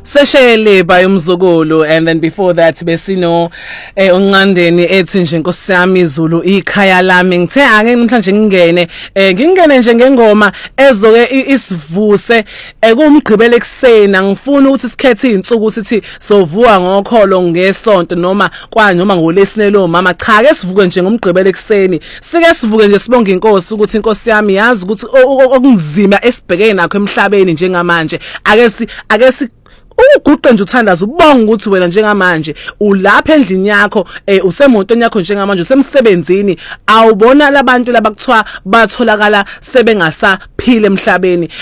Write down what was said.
Seshele by umzukulu, and then before that besino uNcandeni ethi nje Nkosi yami izulu ikhaya lami. Ngithe ake namhlanje ngingene nje ngengoma ezoke isivuse kumgqibelo ekseni. Angifuni ukuthi sikhethe izinsuku sithi sovuka ngokholo ngesonto noma ngolesine lo mama. Cha, ake sivuke nje ngomgqibelo ekseni. Sike sivuke nje sibonga iNkosi ukuthi Nkosi yami yazi ukuthi okunzima esibhekene nakho emhlabeni njengamanje. Ake si uguqe nje uthandaza ubonga ukuthi wena njengamanje ulapha endlini yakho usemotweni yakho njengamanje usemsebenzini awubona labantu labakuthiwa batholakala sebengasaphila emhlabeni